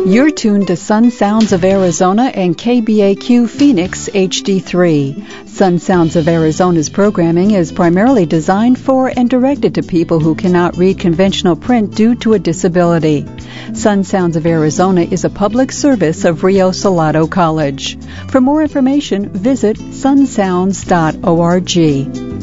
You're tuned to Sun Sounds of Arizona and KBAQ Phoenix HD3. Sun Sounds of Arizona's programming is primarily designed for and directed to people who cannot read conventional print due to a disability. Sun Sounds of Arizona is a public service of Rio Salado College. For more information, visit sunsounds.org.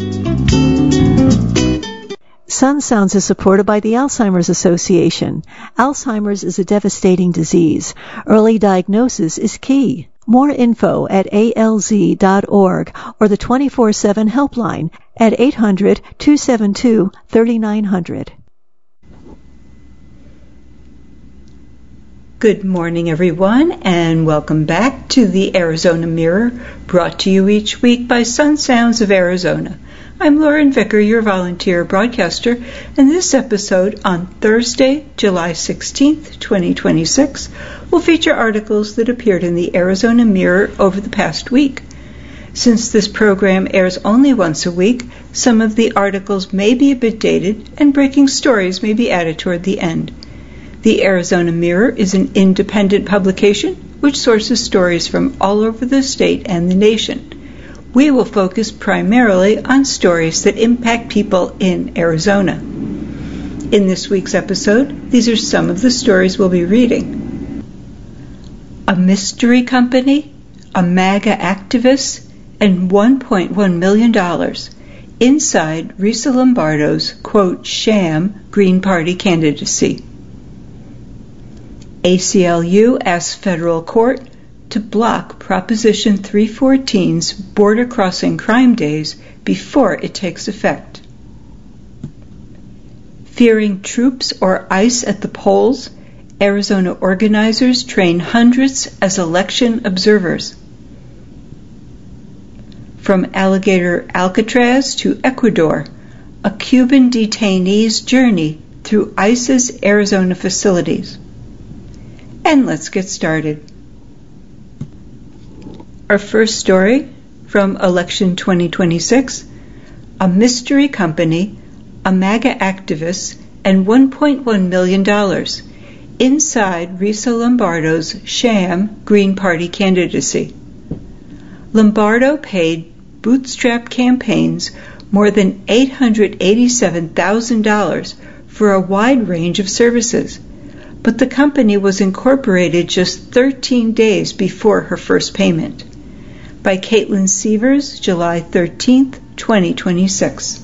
Sun Sounds is supported by the Alzheimer's Association. Alzheimer's is a devastating disease. Early diagnosis is key. More info at alz.org or the 24/7 helpline at 800-272-3900. Good morning, everyone, and welcome back to the Arizona Mirror, brought to you each week by Sun Sounds of Arizona. I'm Lauren Vicker, your volunteer broadcaster, and this episode on Thursday, July 16th, 2026, will feature articles that appeared in the Arizona Mirror over the past week. Since this program airs only once a week, some of the articles may be a bit dated, and breaking stories may be added toward the end. The Arizona Mirror is an independent publication which sources stories from all over the state and the nation. We will focus primarily on stories that impact people in Arizona. In this week's episode, these are some of the stories we'll be reading. A mystery company, a MAGA activist, and $1.1 million inside Risa Lombardo's, quote, sham Green Party candidacy. ACLU asks federal court to block Proposition 314's border crossing crime days before it takes effect. Fearing troops or ICE at the polls, Arizona organizers train hundreds as election observers. From alligator Alcatraz to Ecuador, a Cuban detainee's journey through ICE's Arizona facilities. And let's get started. Our first story from Election 2026, a mystery company, a MAGA activist, and $1.1 million inside Risa Lombardo's sham Green Party candidacy. Lombardo paid bootstrap campaigns more than $887,000 for a wide range of services, but the company was incorporated just 13 days before her first payment. By Caitlin Sievers, July 13, 2026.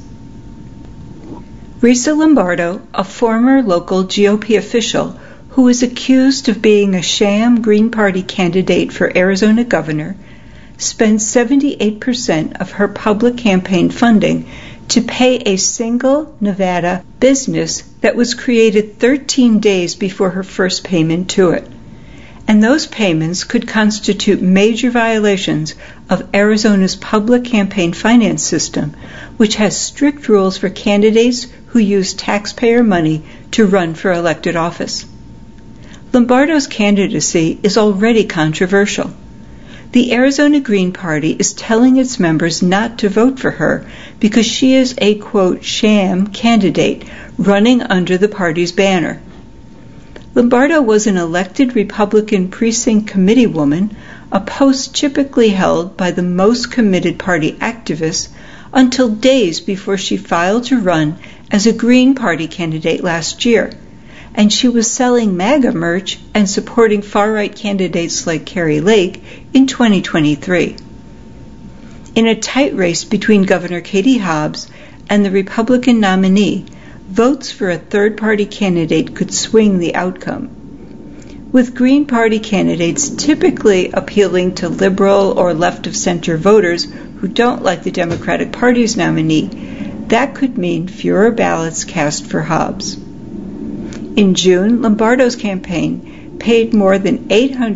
Risa Lombardo, a former local GOP official who is accused of being a sham Green Party candidate for Arizona governor, spent 78% of her public campaign funding to pay a single Nevada business that was created 13 days before her first payment to it. And those payments could constitute major violations of Arizona's public campaign finance system, which has strict rules for candidates who use taxpayer money to run for elected office. Lombardo's candidacy is already controversial. The Arizona Green Party is telling its members not to vote for her because she is a, quote, sham candidate running under the party's banner. Lombardo was an elected Republican precinct committee woman, a post typically held by the most committed party activists, until days before she filed to run as a Green Party candidate last year, and she was selling MAGA merch and supporting far-right candidates like Kari Lake in 2023. In a tight race between Governor Katie Hobbs and the Republican nominee, votes for a third-party candidate could swing the outcome. With Green Party candidates typically appealing to liberal or left-of-center voters who don't like the Democratic Party's nominee, that could mean fewer ballots cast for Hobbs. In June, Lombardo's campaign paid more than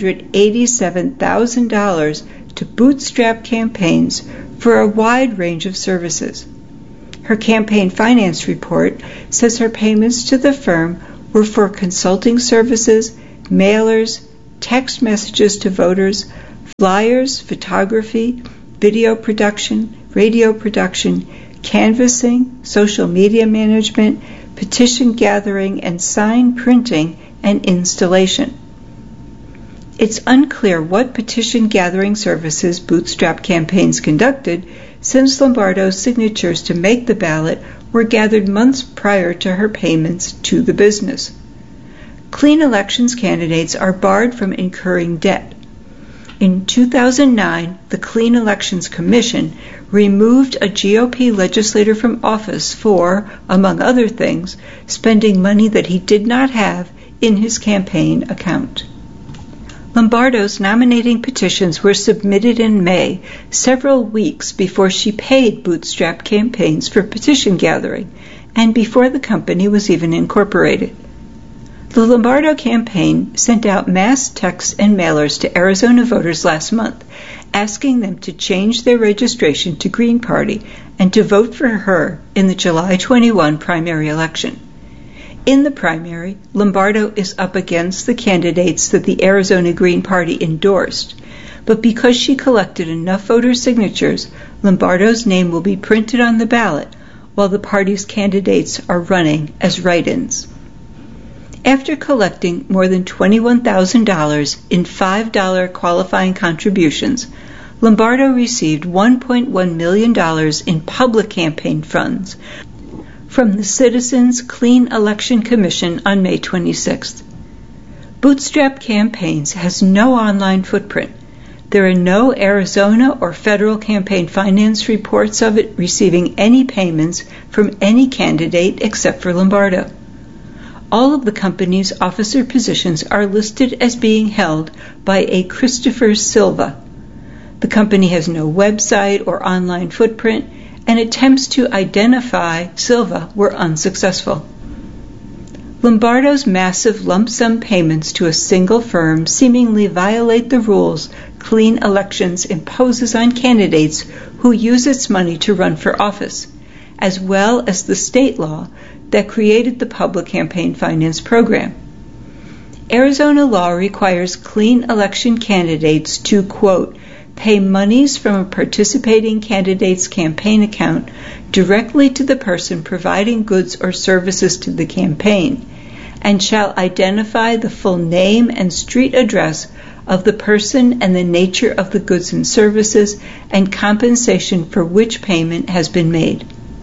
$887,000 to bootstrap campaigns for a wide range of services. Her campaign finance report says her payments to the firm were for consulting services, mailers, text messages to voters, flyers, photography, video production, radio production, canvassing, social media management, petition gathering, and sign printing and installation. It's unclear what petition gathering services Bootstrap Campaigns conducted, since Lombardo's signatures to make the ballot were gathered months prior to her payments to the business. Clean elections candidates are barred from incurring debt. In 2009, the Clean Elections Commission removed a GOP legislator from office for, among other things, spending money that he did not have in his campaign account. Lombardo's nominating petitions were submitted in May, several weeks before she paid Bootstrap Campaigns for petition gathering, and before the company was even incorporated. The Lombardo campaign sent out mass texts and mailers to Arizona voters last month, asking them to change their registration to Green Party and to vote for her in the July 21 primary election. In the primary, Lombardo is up against the candidates that the Arizona Green Party endorsed, but because she collected enough voter signatures, Lombardo's name will be printed on the ballot while the party's candidates are running as write-ins. After collecting more than $21,000 in $5 qualifying contributions, Lombardo received $1.1 million in public campaign funds from the Citizens Clean Election Commission on May 26th. Bootstrap Campaigns has no online footprint. There are no Arizona or federal campaign finance reports of it receiving any payments from any candidate except for Lombardo. All of the company's officer positions are listed as being held by a Christopher Silva. The company has no website or online footprint, and attempts to identify Silva were unsuccessful. Lombardo's massive lump sum payments to a single firm seemingly violate the rules Clean Elections imposes on candidates who use its money to run for office, as well as the state law that created the public campaign finance program. Arizona law requires clean election candidates to, quote, pay monies from a participating candidate's campaign account directly to the person providing goods or services to the campaign, and shall identify the full name and street address of the person and the nature of the goods and services and compensation for which payment has been made.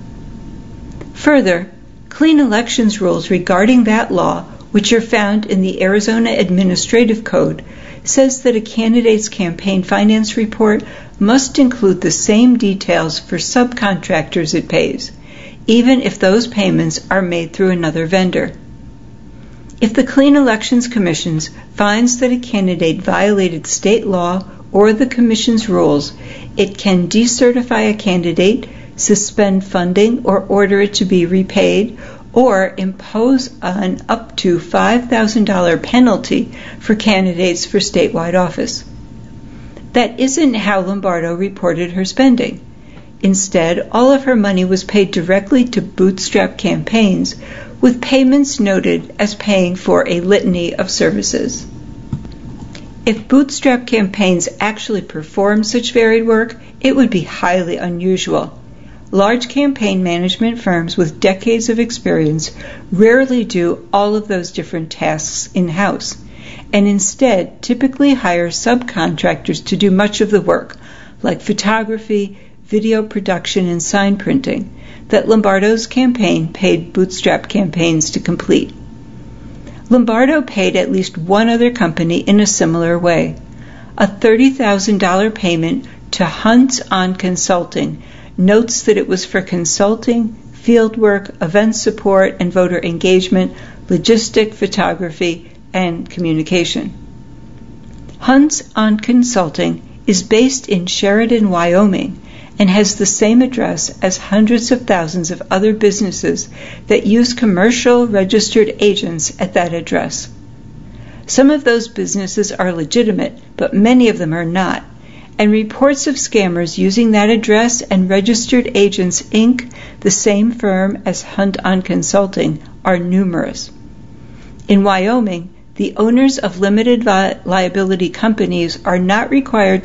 Further, Clean Elections rules regarding that law, which are found in the Arizona Administrative Code, says that a candidate's campaign finance report must include the same details for subcontractors it pays, even if those payments are made through another vendor. If the Clean Elections Commission finds that a candidate violated state law or the Commission's rules, it can decertify a candidate, suspend funding or order it to be repaid, or impose an up to $5,000 penalty for candidates for statewide office. That isn't how Lombardo reported her spending. Instead, all of her money was paid directly to Bootstrap Campaigns, with payments noted as paying for a litany of services. If Bootstrap Campaigns actually performed such varied work, it would be highly unusual. Large campaign management firms with decades of experience rarely do all of those different tasks in-house, and instead typically hire subcontractors to do much of the work, like photography, video production, and sign printing, that Lombardo's campaign paid Bootstrap Campaigns to complete. Lombardo paid at least one other company in a similar way. A $30,000 payment to Hunt On Consulting notes that it was for consulting, fieldwork, event support, and voter engagement, logistic, photography, and communication. Hunt On Consulting is based in Sheridan, Wyoming, and has the same address as hundreds of thousands of other businesses that use commercial registered agents at that address. Some of those businesses are legitimate, but many of them are not, and reports of scammers using that address and registered agents Inc., the same firm as Hunt On Consulting, are numerous. In Wyoming, the owners of limited liability companies are not required to